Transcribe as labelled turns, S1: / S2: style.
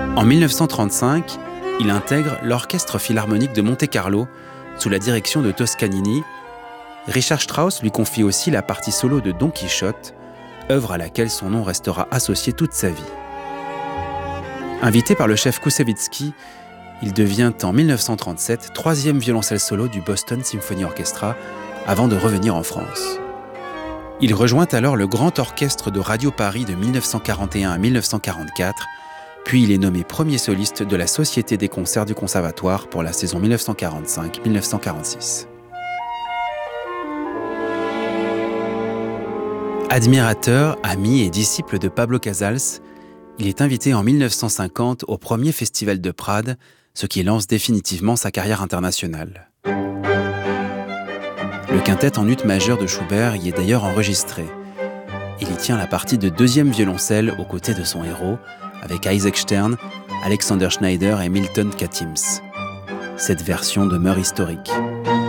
S1: En 1935, il intègre l'Orchestre philharmonique de Monte-Carlo sous la direction de Toscanini. Richard Strauss lui confie aussi la partie solo de Don Quichotte, œuvre à laquelle son nom restera associé toute sa vie. Invité par le chef Koussevitzky, il devient en 1937 troisième violoncelle solo du Boston Symphony Orchestra avant de revenir en France. Il rejoint alors le Grand Orchestre de Radio Paris de 1941 à 1944, puis il est nommé premier soliste de la Société des concerts du Conservatoire pour la saison 1945-1946. Admirateur, ami et disciple de Pablo Casals, il est invité en 1950 au premier festival de Prades, ce qui lance définitivement sa carrière internationale. Le quintet en ut majeur de Schubert y est d'ailleurs enregistré. Il y tient la partie de deuxième violoncelle aux côtés de son héros, avec Isaac Stern, Alexander Schneider et Milton Katims. Cette version demeure historique.